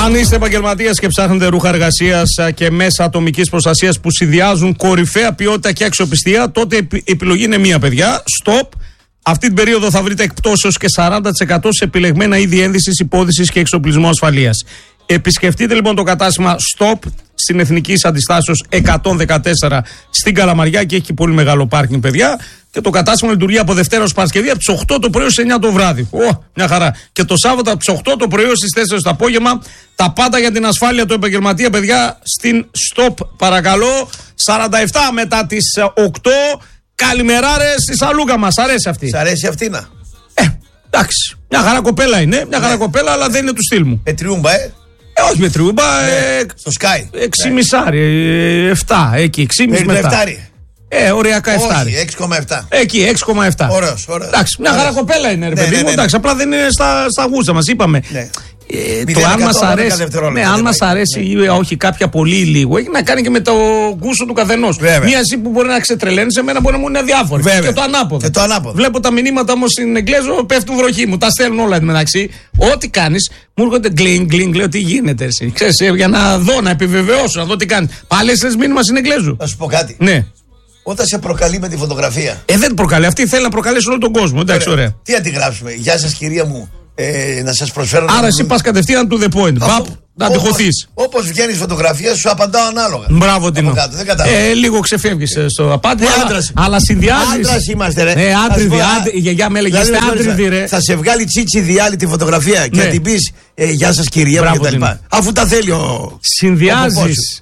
Αν είστε επαγγελματίας και ψάχνετε ρούχα εργασίας και μέσα ατομικής προστασίας που συνδυάζουν κορυφαία ποιότητα και αξιοπιστία, τότε η επιλογή είναι μία, παιδιά. Stop. Αυτή την περίοδο θα βρείτε εκπτώσεως και 40% σε επιλεγμένα είδη ένδυσης, υπόδυσης και εξοπλισμό ασφαλείας. Επισκεφτείτε λοιπόν το κατάστημα Stop στην Εθνικής Αντιστάσεως 114 στην Καλαμαριά και έχει πολύ μεγάλο πάρκινγκ, παιδιά. Και το κατάστημα λειτουργεί από Δευτέρα ως Παρασκευή από τις 8 το πρωί ως 9 το βράδυ. Μια χαρά. Και το Σάββατο από τις 8 το πρωί ως τις 4 το απόγευμα. Τα πάντα για την ασφάλεια του επαγγελματία, παιδιά, στην Stop, παρακαλώ. 47 μετά τις 8. Καλημεράρες στη Σαλούκα μας. Αρέσει αυτή. Σ' αρέσει αυτή να. Εντάξει. Μια χαρά κοπέλα είναι. Μια χαρά κοπέλα, αλλά δεν είναι του στυλ μου. Μετριούμπα, όχι μετριούμπα. Στο Sky. 6,5, 7. Εκεί, 6,5 μετά. Οριακά 7. Όχι, 6,7. Εκεί, 6,7. Ωραίος. Εντάξει, μια χαρά κοπέλα είναι, ρε παιδί μου. Εντάξει, απλά δεν είναι στα γούστα μας, είπαμε. Το αν μας αρέσει, αν μας αρέσει ή όχι κάποια πολύ ή λίγο, έχει να κάνει και με το γούστο του καθενός. Μία εσύ που μπορεί να ξετρελαίνει, σε μένα μπορεί να μου είναι αδιάφορη. Και το ανάποδο. Βλέπω τα μηνύματα όμως στην Εγγλέζο, πέφτουν βροχή μου. Τα στέλνουν όλα μεταξύ. Ό,τι κάνεις, μου έρχονται γκλινγκ, λέω τι γίνεται εσύ. Ξέρεις, για να δω, να επιβεβαιώσω, να δω τι κάνει. Πάλι έστειλες μήνυμα στην Εγγλέζο. Να σου πω κάτι. Ναι. Όταν σε προκαλεί με τη φωτογραφία. Δεν προκαλεί. Αυτή θέλει να προκαλέσει όλο τον κόσμο. Εντάξει, ωραία. Τι αντιγράψουμε. Γεια σας, κυρία μου. Να σας προσφέρω. Άρα εσύ πας κατευθείαν to the point. Να τη χωθείς. Όπως βγαίνεις φωτογραφία, σου απαντάω ανάλογα. Μπράβο, Τινό. Λίγο ξεφεύγεις στο απάντημα. Αλλά συνδυάζεις. Άντρας είμαστε, ρε. Η γιαγιά με έλεγε είστε άντριδοι, ρε. Θα σε βγάλει τσίτσι διάλη τη φωτογραφία και να την πεις γεια σας, κυρία μου κτλ. Αφού τα θέλει ο. Συνδυάζεις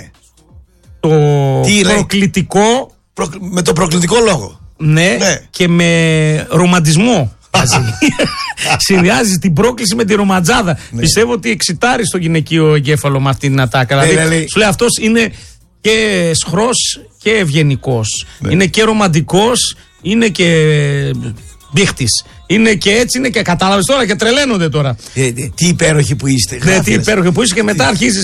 το προκλητικό. Με το προκλητικό λόγο. Ναι. Και με ρομαντισμό. Συνδυάζει την πρόκληση με τη ρομαντζάδα. Πιστεύω ότι εξητάρει στο γυναικείο εγκέφαλο με αυτήν την ατάκα. Δηλαδή, σου λέει αυτός είναι και σχρός και ευγενικός. Είναι και ρομαντικός, είναι και μπίχτης. Είναι και έτσι, είναι και κατάλαβες τώρα και τρελαίνονται τώρα. Τι υπέροχοι που είστε. Ναι, τι υπέροχοι που είστε και μετά αρχίζεις.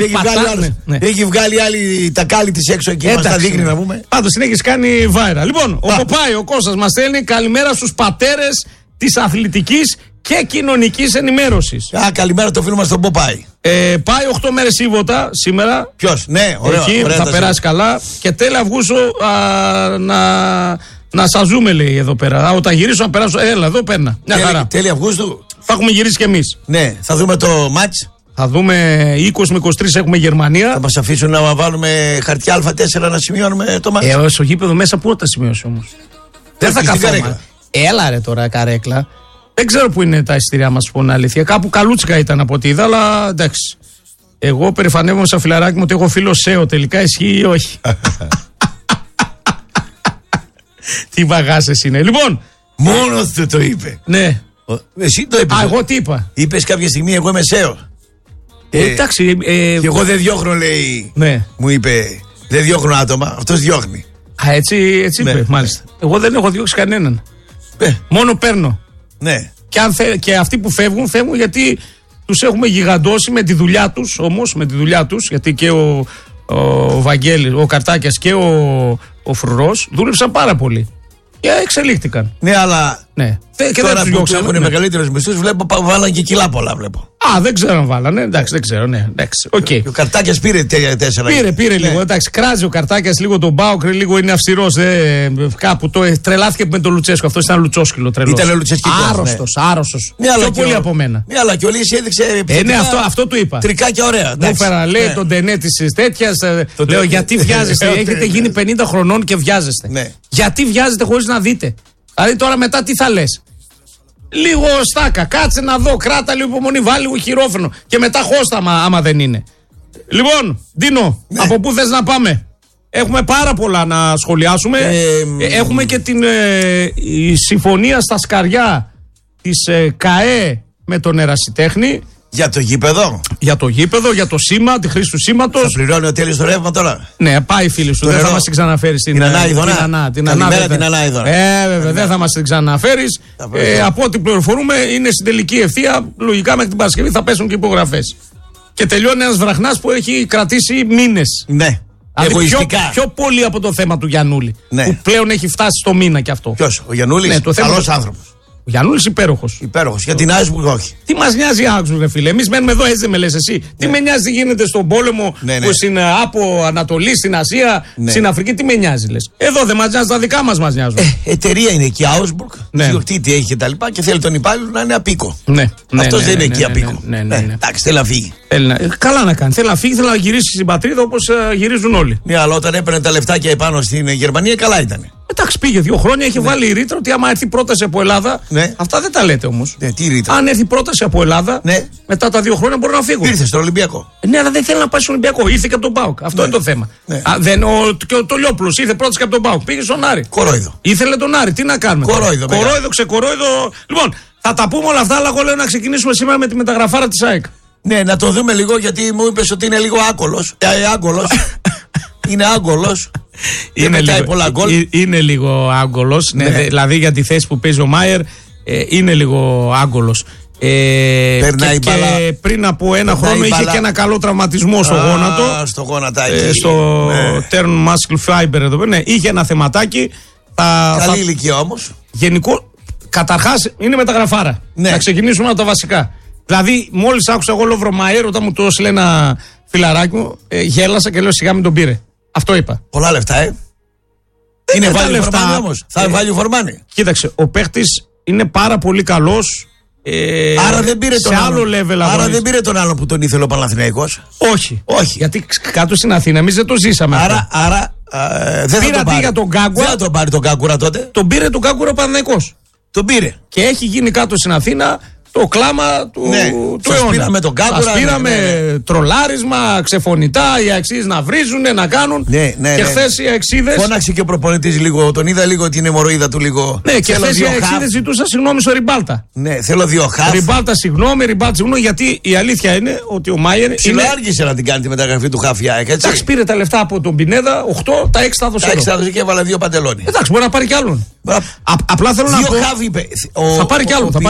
Έχει βγάλει άλλη τα κάλλη της έξω εκεί. Μας τα δείχνει να πούμε. Πάντως την έχεις κάνει viral. Λοιπόν, ο Ποπάι, ο Κώστας μας στέλνει καλημέρα στους πατέρες της αθλητικής και κοινωνικής ενημέρωσης. Καλημέρα το φίλο μας τον Ποπάι. Πάει 8 μέρες Ίβοτα σήμερα. Ποιος, ναι, ωραίο. Εκεί θα περάσει καλά. Και τέλη Αυγούστου να σας ζούμε, λέει εδώ πέρα. Όταν γυρίσω να περάσω. Έλα, εδώ παίρνα. Μια χαρά. Τέλη Αυγούστου. Θα έχουμε γυρίσει κι εμείς. Ναι, θα δούμε το μάτς. Θα δούμε 20 με 23 έχουμε Γερμανία. Θα μας αφήσουν να βάλουμε χαρτιά Α4 να σημειώνουμε το μάτς. Στο γήπεδο μέσα πού θα τα σημειώσει όμως. Δεν θα καθόμαστε. Έλα ρε τώρα, καρέκλα. Δεν ξέρω πού είναι τα εισιτήριά μας, που είναι αλήθεια. Κάπου καλούτσικα ήταν από ό,τι είδα, αλλά εντάξει. Εγώ περηφανεύομαι σαν φιλαράκι μου ότι έχω φίλο ΣΕΟ. Τελικά ισχύει ή όχι. Τι βαγάσες είναι. Λοιπόν. Μόνο του το είπε. Ναι. Εσύ το είπες. Εγώ τι είπα. Είπες κάποια στιγμή εγώ είμαι ΣΕΟ. Εντάξει. Και εγώ δεν διώχνω, λέει. Ναι. Μου είπε. Δεν διώχνω άτομα. Αυτός διώχνει. Έτσι είπε, μάλιστα. Εγώ δεν έχω διώξει κανέναν. Μόνο παίρνω. Ναι. Και αυτοί που φεύγουν γιατί τους έχουμε γιγαντώσει με τη δουλειά τους όμως. Με τη δουλειά τους. Γιατί και ο Βαγγέλης, ο Καρτάκιας και ο Φρουρός δούλεψαν πάρα πολύ. Και εξελίχθηκαν. Ναι, αλλά. Ναι. Και τώρα που έχουν μεγαλύτερους μισθούς, βλέπω βάλαν και κιλά πολλά. Βλέπω. Δεν ξέρω αν βάλανε. Εντάξει, δεν ξέρω. Ναι, εντάξει. Okay. Ο Καρτάκιας πήρε 4. Πήρε λίγο. Εντάξει, κράζει ο Καρτάκιας λίγο τον Μπάουκ, λίγο είναι αυστηρός. Κάπου τρελάθηκε με τον Λουτσέσκο. Αυτό ήταν λουτσόσκυλο τρελό. Ήταν λουτσέσκυλο. Άρρωστος. Πιο πολύ από μένα. Ναι, αλλά και ο Λύση έδειξε. Ναι, αυτό του είπα. Τρικά και ωραία. Μου έφερα, λέει, τον τενέ τη τέτοια. Λέω, γιατί βιάζεστε. Έχετε γίνει 50 χρονών και βιάζεστε. Γιατί βιάζεστε χωρίς να δείτε. Δηλαδή τώρα μετά τι θα λες. Λίγο στάκα, κάτσε να δω, κράτα λίγο υπομονή, βάλει λίγο χειρόφρενο και μετά χώστα άμα δεν είναι. Λοιπόν, Ντίνο, από πού θες να πάμε? Έχουμε πάρα πολλά να σχολιάσουμε. Έχουμε και την η συμφωνία στα σκαριά της ΚΑΕ με τον ερασιτέχνη. Για το γήπεδο. Για το γήπεδο, για το σήμα, τη χρήση του σήματος. Θα πληρώνει ο τέλειος το ρεύμα τώρα. Ναι, πάει φίλη σου. Δεν θα μας την ξαναφέρεις την Ανάηδωνα. Καλημέρα την Ανάηδωνα. Βέβαια, δεν θα μας την ξαναφέρεις. Από ό,τι πληροφορούμε είναι στην τελική ευθεία. Λογικά μέχρι την Παρασκευή θα πέσουν και υπογραφές. Και τελειώνει ένας βραχνάς που έχει κρατήσει μήνες. Ναι. Εγωιστικά. Πιο πολύ από το θέμα του Γιαννούλη. Ναι. Που πλέον έχει φτάσει στο μήνα κι αυτό. Ποιος, ο Γιαννούλης? Ναι, καλός άνθρωπος. Ο Γιαννούλης υπέροχος. Υπέροχος. Για την Άουσμπουργκ όχι. Τι μας νοιάζει η Άουσμπουργκ, φίλε. Εμείς μένουμε εδώ, έτσι δεν με λες εσύ. Ναι. Τι με νοιάζει τι γίνεται στον πόλεμο, που στην από Ανατολή, στην Ασία, στην Αφρική, τι με νοιάζει, λες. Εδώ δεν μας νοιάζει, τα δικά μας νοιάζουν. Εταιρεία είναι εκεί η Άουσμπουργκ. Ιδιοκτήτη έχει και τα λοιπά και θέλει τον υπάλληλο να είναι απίκο. Αυτός δεν είναι εκεί απίκο. Εντάξει, θέλει να φύγει. Καλά να κάνει. Θέλει να φύγει, θέλει να γυρίσει στην πατρίδα όπως γυρίζουν όλοι. Ναι, αλλά όταν έπαιρνε τα λεφτάκια επάνω στην Γερμανία, καλά ήταν. Εντάξει, πήγε 2 χρόνια, έχει βάλει η ρήτρα ότι άμα έρθει πρόταση από Ελλάδα. Αυτά δεν τα λέτε όμως. Τι ρήτρα. Αν έρθει πρόταση από Ελλάδα, μετά τα 2 χρόνια μπορεί να φύγουν. Ήρθε στον Ολυμπιακό. Ναι, αλλά δεν θέλει να πάει στον Ολυμπιακό. Ήρθε και από τον ΠΑΟΚ. Αυτό είναι το θέμα. Και ο Τολιόπουλος ήρθε πρόταση και από τον ΠΑΟΚ. Πήγε στον Άρη. Κορόιδο. Ήθελε τον Άρη. Τι να κάνουμε. Κορόιδο, ξεκορόιδο. Λοιπόν, θα τα πούμε όλα αυτά, αλλά εγώ λέω να ξεκινήσουμε σήμερα με τη μεταγραφάρα της ΑΕΚ. Ναι, να το δούμε λίγο γιατί μου είπες ότι είναι λίγο άγκολος. Είναι άγκολος. Είναι λίγο άγκολος. Δηλαδή για τη θέση που παίζει ο Μάιερ είναι λίγο άγκολος. Περνάει και πριν από ένα χρόνο είχε και ένα καλό τραυματισμό στο γόνατο. Στο γόνατάκι. Στο Turn Muscle Fiber εδώ πέρα. Ναι, είχε ένα θεματάκι. Καλή ηλικία όμως. Γενικό, καταρχάς είναι μεταγραφάρα. Να ξεκινήσουμε από τα βασικά. Δηλαδή, μόλις άκουσα εγώ Λόβρο Μαΐρ, όταν μου το έστειλε ένα φιλαράκι μου, γέλασα και λέω σιγά μην τον πήρε. Αυτό είπα. Πολλά λεφτά, Είναι value for money όμως. Θα value for money. Κοίταξε, ο παίχτης είναι πάρα πολύ καλός. Άρα δεν πήρε τον άλλο level. Άρα δεν πήρε τον άλλο που τον ήθελε ο Παναθηναϊκός. Όχι. Γιατί κάτω στην Αθήνα εμείς δεν το ζήσαμε. Άρα δεν θα τον πάρει. Για τον Γκάγκουρα. Δεν θα τον πάρει τον Γκάγκουρα τότε. Τον πήρε τον Γκάγκουρα ο Παναθηναϊκός. Τον πήρε. Και έχει γίνει κάτω στην Αθήνα το κλάμα του αιώνα. Πήραμε τον Γκάγκουρα. Πήραμε τρολάρισμα, ξεφωνητά, οι αξίες να βρίζουν, να κάνουν. Και χθες οι αξίδες. Φώναξε και ο προπονητής λίγο, τον είδα λίγο την αιμορροίδα του λίγο. Ναι, και χθες οι αξίδες ζητούσαν συγγνώμη στο Ριμπάλτα. Ναι, θέλω 2 χαφ. Ριμπάλτα συγγνώμη, γιατί η αλήθεια είναι ότι ο Μάιερ. Άργησε να την κάνει τη μεταγραφή του χαφιά, έτσι. Εντάξει, πήρε τα λεφτά από τον Πινέδα, 8, τα 6 τα έδωσε. Τα 6 τα έδωσε και έβαλε 2 παντελόνι. Εντάξει, μπορεί να πάρει κι άλλον. Απλά θέλω να πω. Θα πάρει κι άλλον.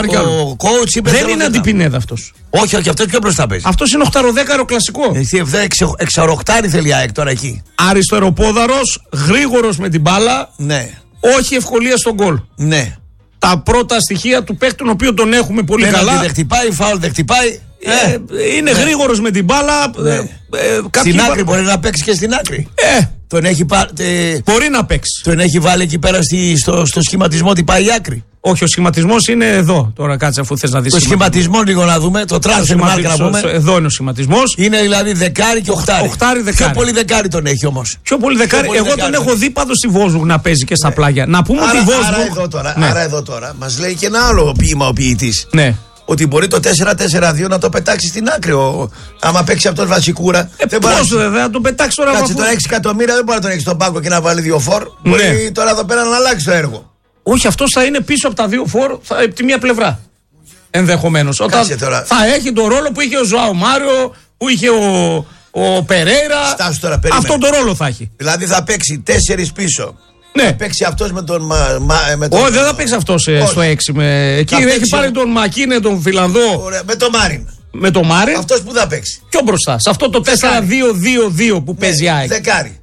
Δεν είναι αντιπινέδα αυτός. Όχι, αυτός πιο μπροστά παίζει. Αυτός είναι 8-10 κλασικό. Εσύ 6-8 θέλει η ΑΕΚ τώρα εκεί. Αριστεροπόδαρος, γρήγορος με την μπάλα. Ναι. Όχι ευκολία στον γκολ. Ναι. Τα πρώτα στοιχεία του παίκτη, τον οποίο τον έχουμε πολύ καλά. Δεν χτυπάει, φάουλ δεν χτυπάει. Είναι γρήγορος με την μπάλα. Στην άκρη μπορεί να παίξει και στην άκρη. Τον έχει μπορεί να παίξει. Τον έχει βάλει εκεί πέρα στο σχηματισμό ότι πάει η άκρη. Όχι, ο σχηματισμός είναι εδώ. Τώρα κάτσε αφού θες να δεις. Το σχηματισμό λίγο να δούμε. Το transfer market να πούμε. Εδώ είναι ο σχηματισμός. Είναι δηλαδή δεκάρι και οχτάρι. Πιο πολύ δεκάρι τον έχει όμως. Πιο πολύ δεκάρι. Εγώ τον έχω δει πάντως στη Βόσμπουργκ να παίζει και στα πλάγια. Να πούμε ότι η Βόσμπουργκ. Άρα εδώ τώρα μας λέει και ένα άλλο ποίημα ο ποιητής. Ναι. Ότι μπορεί το 4-4-2 να το πετάξει στην άκρη. Άμα παίξει αυτό Βασικούρα. Πώς δεν θα το πετάξει τώρα. Κάτσε τώρα 6 εκατομμύρια δεν μπορεί να τον έχει στον πάγκο και να βάλει 2 φορ. Μπορεί τώρα εδώ πέρα να αλλάξει το έργο. Όχι, αυτό θα είναι πίσω από τα 2 φορ από τη μία πλευρά. Ενδεχομένως. Όταν θα έχει τον ρόλο που είχε ο Ζωάο Μάριο, που είχε ο Περέιρα. Αυτόν τον ρόλο θα έχει. Δηλαδή θα παίξει 4 πίσω. Ναι. Θα παίξει αυτός με τον. Όχι, δεν θα παίξει αυτός στο 6. Εκεί έχει πάρει τον Μακίνε, τον Φιλανδό. Με τον Μάριν. Με τον Μάριν. Αυτός που θα παίξει. Πιο μπροστά. Σε αυτό το 4-2-2-2 που παίζει η ΑΕΚ. Δεκάρι.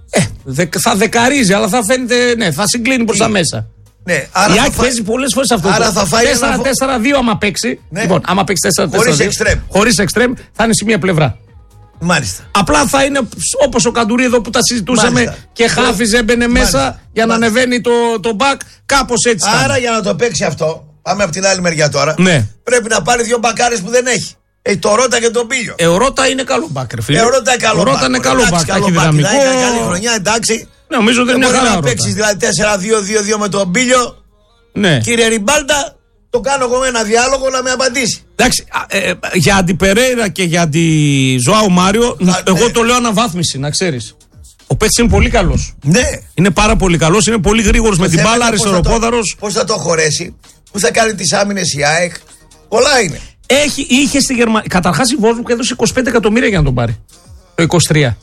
Θα δεκαρίζει, αλλά θα φαίνεται. Ναι, θα συγκλίνει προς τα μέσα. Ναι, η ΑΕΚ παίζει πολλές φορές αυτό. Άρα θα φάει 4-4-2 άμα παίξει. Ναι. Λοιπόν, άμα παίξει 4-4-2. Χωρίς εξτρέμ θα είναι σε μία πλευρά. Μάλιστα. Απλά θα είναι όπως ο Καντουρίδο που τα συζητούσαμε. Μάλιστα. Και χάφιζε, έμπαινε μέσα για να ανεβαίνει το μπακ. Κάπως έτσι. Άρα για να το παίξει αυτό, πάμε από την άλλη μεριά τώρα. Ναι. Πρέπει να πάρει 2 μπακάρες που δεν έχει. Έχει το Ρώτα και τον Πίλιο. Ο Ρώτα είναι καλό μπακ, ρε φίλε. Ο Ρώτα είναι καλό μπακ. Έχει δυναμικό. Καλή χρονιά, εντάξει. Νομίζω ότι είναι μια χαρά. Να παίξει δηλαδή 4-2-2-2 με τον Πίλιο. Ναι. Κύριε Ριμπάλτα, το κάνω εγώ ένα διάλογο να με απαντήσει. Εντάξει, για αντιπερέιρα και για αντι Ζωάο Μάριο, εγώ το λέω αναβάθμιση, να ξέρεις. Ο παίκτης είναι πολύ καλός. Ναι. Είναι πάρα πολύ καλός, είναι πολύ γρήγορος με την μπάλα, αριστεροπόδαρος. Πώς θα το χωρέσει, πώς θα κάνει τις άμυνες η ΑΕΚ. Πολλά είναι. Είχε στη Γερμανία. Καταρχάς η Βόσμπουργκ έδωσε 25 εκατομμύρια για να τον πάρει. Το 23.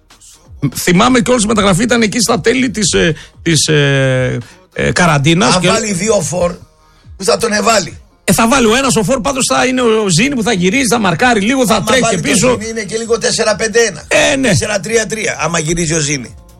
Θυμάμαι και όλη η μεταγραφή ήταν εκεί στα τέλη της καραντίνας. Αν βάλει 2 φορ, που θα τον εβάλει. Θα βάλει ο ένας ο φορ, πάντως θα είναι ο Ζήνη που θα γυρίζει, θα μαρκάρει λίγο, θα τρέχει και πίσω. Το Ζήνη είναι και λίγο 4-5-1. Ναι. 4-3-3, άμα γυρίζει ο Ζήνη.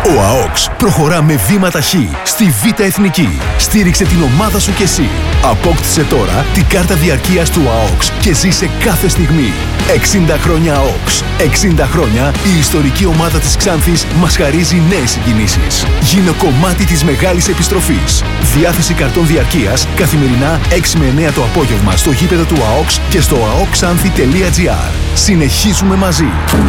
Ο ΑΟΚΣ προχωρά με βήμα ταχύ στη Β' Εθνική. Στήριξε την ομάδα σου κι εσύ. Απόκτησε τώρα την κάρτα διαρκείας του ΑΟΚΣ και ζήσε κάθε στιγμή. 60 χρόνια ΑΟΚΣ. 60 χρόνια η ιστορική ομάδα της Ξάνθης μας χαρίζει νέες συγκινήσεις. Γίνε κομμάτι της μεγάλης επιστροφής. Διάθεση καρτών διαρκείας καθημερινά 6 με 9 το απόγευμα στο γήπεδο του ΑΟΚΣ και στο aokxanthi.gr. Συνεχίζουμε μαζί.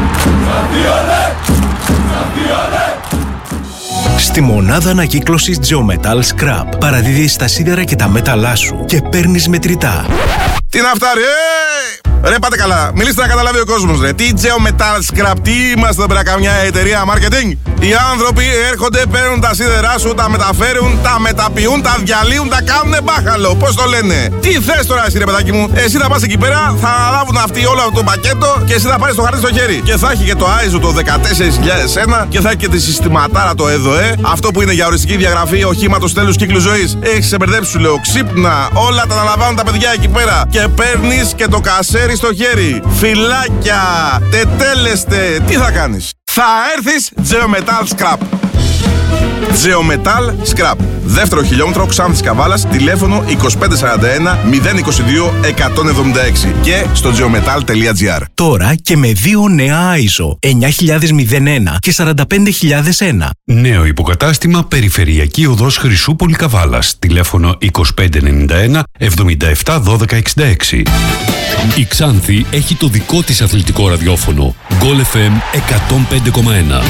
Στη μονάδα ανακύκλωσης Geometal Scrap παραδίδεις τα σίδερα και τα μέταλλά σου και παίρνεις μετρητά. Τι να φτάρει, Ρε πάτε καλά, μιλήστε να καταλάβει ο κόσμος ρε. Τι Geometal Scrap, τι είμαστε πέρα καμιά εταιρεία marketing. Οι άνθρωποι έρχονται, παίρνουν τα σίδερά σου, τα μεταφέρουν, τα μεταποιούν, τα διαλύουν, τα κάνουνε μπάχαλο. Πώς το λένε. Τι θες τώρα εσύ ρε παιδάκι μου. Εσύ θα πας εκεί πέρα, θα αναλάβουν αυτοί όλο αυτό το πακέτο και εσύ θα πάρεις το χαρτί στο χέρι. Και θα έχει και το ISO το 14001 και θα έχει και τη συστηματάρα το ΕΔΟΕ. Αυτό που είναι για οριστική διαγραφή οχήματος τέλους κύκλου ζωής. Έχεις ξεμπερδέψει σου λέω. Ξύπνα, όλα τα αναλαμβάνουν τα παιδιά εκεί πέρα. Και παίρνεις και το κασέρι στο χέρι. Φυλάκια, τετέλεστε, τι θα κάνεις. Θα έρθεις Geometal Scrap. Geometal Scrap. Δεύτερο χιλιόμετρο Ξάνθης Καβάλας. Τηλέφωνο 2541 022 176 και στο geometal.gr. Τώρα και με 2 νέα ISO 9001 και 45001. Νέο υποκατάστημα Περιφερειακή Οδός Χρυσούπολη Καβάλας. Τηλέφωνο 2591 77 12 66. Η Ξάνθη έχει το δικό της αθλητικό ραδιόφωνο. Goal FM 105,1.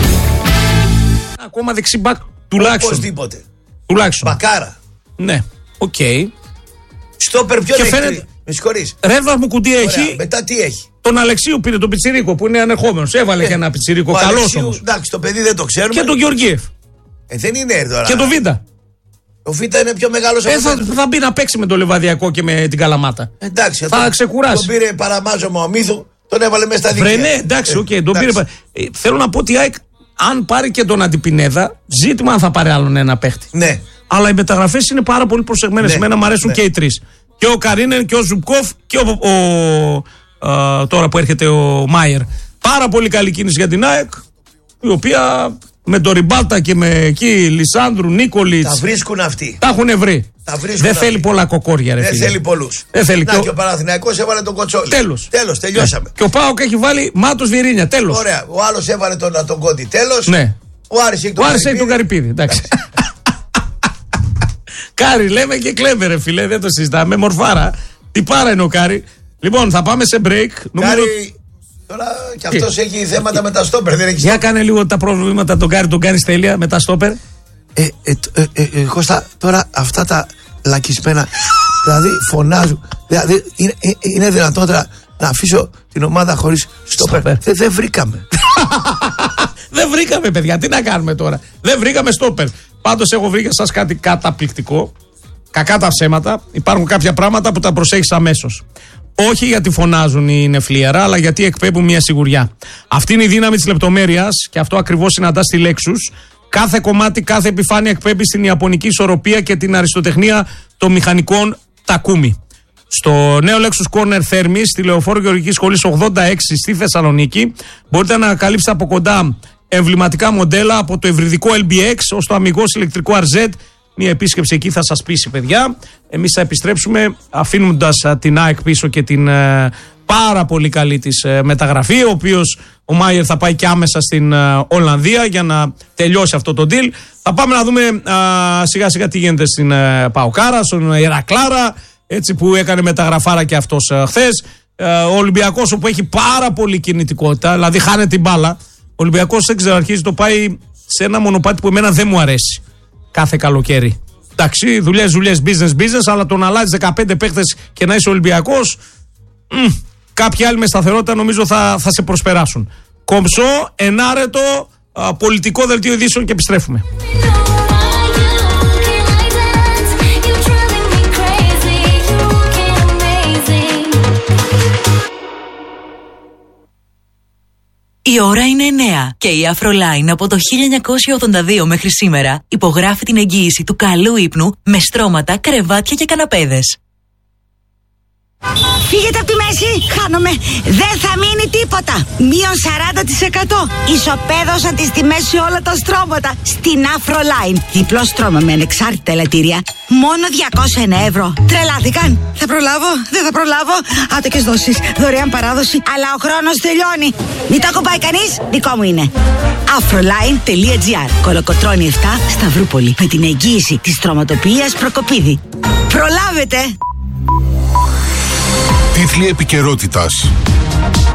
Ακόμα δεξιμπάκ τουλάχιστον. Οπωσδήποτε. Τουλάχιστον. Μπακάρα. Ναι, οκ. Στόπερ ποιο έχει. Φαίνεται... Με συγχωρείς. Ρεύμα μου κουτί έχει. Μετά τι έχει. Τον Αλεξίου πήρε, τον Πιτσιρίκο που είναι ανερχόμενος. Έβαλε και ένα Πιτσιρίκο. Καλός όμως. Εντάξει, το παιδί δεν το ξέρουμε. Και τον Γεωργίεφ. Δεν είναι τώρα. Και τον Βίντα. Ο Βίτα είναι πιο μεγάλος από θα μπει να παίξει με το Λεβαδιακό και με την Καλαμάτα. Εντάξει, θα ξεκουράσει. Τον πήρε παραμάζωμα ο Μύθου, τον έβαλε μέσα στα δίκτυα. Ναι, εντάξει, οκ, τον πήρε. Θέλω να πω ότι η ΑΕΚ, αν πάρει και τον Αντιπινέδα, ζήτημα αν θα πάρει άλλον ένα παίχτη. Ναι. Αλλά οι μεταγραφές είναι πάρα πολύ προσεγμένες. Ναι. Εμένα μου αρέσουν και οι τρεις. Και ο Καρίνεν και ο Ζουμπκόφ και τώρα που έρχεται ο Μάιερ. Πάρα πολύ καλή κίνηση για την ΑΕΚ, η οποία με το Ριμπάλτα και με εκεί Λισάνδρου, Νίκολιτς. Τα βρίσκουν αυτοί. Τα έχουν βρει. Δεν θέλει πολλά κοκόρια, ρε φίλε. Δεν θέλει πολλούς. Και ο Παναθηναϊκός έβαλε τον Κοτσόλη. Τέλος, τελειώσαμε. Και ο ΠΑΟΚ έχει βάλει Μάτος Βιερίνια. Τέλος. Ωραία. Ο άλλος έβαλε τον Κόντι. Τέλος. Ναι. Ο Άρης έχει τον Καρυπίδη. Εντάξει. Κάρι, λέμε και κλέβε, ρε φίλε. Δεν το συζητάμε. Μορφάρα. Τι πάρα είναι ο Κάρι. Λοιπόν, θα πάμε σε break. Κάρι. Τώρα κι αυτός έχει θέματα με τα στόπερ. Δεν έχει. Για κάνε λίγο τα προβλήματα τον Κάρι, τον κάνεις τέλεια με τα στόπερ. Κώστα, τώρα αυτά τα λακισμένα. Δηλαδή φωνάζουν. Δηλαδή είναι δυνατόν τώρα να αφήσω την ομάδα χωρίς στόπερ. Δεν βρήκαμε. Δεν βρήκαμε, παιδιά. Τι να κάνουμε τώρα. Δεν βρήκαμε στόπερ. Πάντως έχω βρει για σας κάτι καταπληκτικό. Κακά τα ψέματα. Υπάρχουν κάποια πράγματα που τα προσέχεις αμέσως. Όχι γιατί φωνάζουν οι νεφλιέρα, αλλά γιατί εκπέμπουν μια σιγουριά. Αυτή είναι η δύναμη της λεπτομέρειας και αυτό ακριβώς συναντά στη Lexus. Κάθε κομμάτι, κάθε επιφάνεια εκπέμπει στην ιαπωνική ισορροπία και την αριστοτεχνία των μηχανικών Takumi. Στο νέο Lexus Corner Thermis, στη Λεωφόρο Γεωργικής Σχολής 86 στη Θεσσαλονίκη, μπορείτε να ανακαλύψετε από κοντά εμβληματικά μοντέλα από το ευρυδικό LBX ως το αμιγώς ηλεκτρικό RZ. Μια επίσκεψη εκεί θα σας πείσει, παιδιά. Εμείς θα επιστρέψουμε αφήνοντας την ΑΕΚ πίσω και την πάρα πολύ καλή της μεταγραφή, ο οποίος ο Μάιερ θα πάει και άμεσα στην Ολλανδία για να τελειώσει αυτό το deal. Θα πάμε να δούμε σιγά σιγά τι γίνεται στην Παοκάρα, στον Ηρακλάρα, έτσι που έκανε μεταγραφάρα και αυτός χθες. Ο Ολυμπιακός, όπου έχει πάρα πολύ κινητικότητα, δηλαδή χάνεται την μπάλα. Ο Ολυμπιακός δεν ξέρω, αρχίζει το πάει σε ένα μονοπάτι που εμένα δεν μου αρέσει κάθε καλοκαίρι. Εντάξει, δουλειές, business, αλλά το να αλλάζει 15 παίχτες και να είσαι Ολυμπιακός, κάποιοι άλλοι με σταθερότητα νομίζω θα σε προσπεράσουν. Κομψό, ενάρετο, πολιτικό δελτίο ειδήσεων και επιστρέφουμε. Η ώρα είναι 9 και η Afroline από το 1982 μέχρι σήμερα υπογράφει την εγγύηση του καλού ύπνου με στρώματα, κρεβάτια και καναπέδες. Φύγετε από τη μέση, χάνομαι. Δεν θα μείνει τίποτα. Μείον 40%. Ισοπαίδωσα τις τιμές σε όλα τα στρώματα. Στην Afroline. Διπλό στρώμα με ανεξάρτητα ελαττήρια. Μόνο 201 ευρώ. Τρελάθηκαν. Θα προλάβω, δεν θα προλάβω. Άτοκες δόσεις, δωρεάν παράδοση. Αλλά ο χρόνος τελειώνει. Μην το ακουμπάει κανείς, δικό μου είναι. Afroline.gr. Κολοκοτρώνη 7, Σταυρούπολη. Με την εγγύηση της στρωματοποιίας Προκοπίδη. Προλάβετε. Τίτλοι επικαιρότητας.